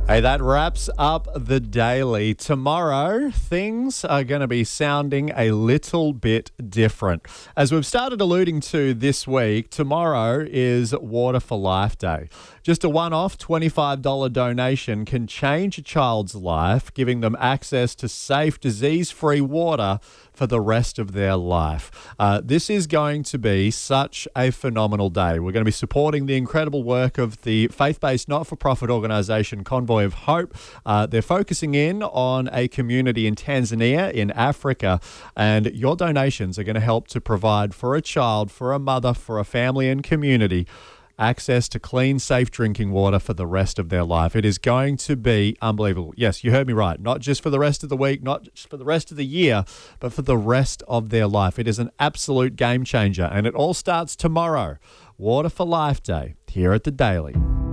Hey, that wraps up the daily. Tomorrow, things are going to be sounding a little bit different. As we've started alluding to this week, tomorrow is Water for Life Day. Just a one-off $25 donation can change a child's life, giving them access to safe, disease-free water for the rest of their life. This is going to be such a phenomenal day. We're going to be supporting the incredible work of the faith-based not-for-profit organisation Convoy of Hope. They're focusing in on a community in Tanzania, in Africa, and your donations are going to help to provide for a child, for a mother, for a family and community access to clean, safe drinking water for the rest of their life. It is going to be unbelievable. Yes, you heard me right. Not just for the rest of the week, not just for the rest of the year, but for the rest of their life. It is an absolute game changer, and it all starts tomorrow. Water for Life Day here at The Daily.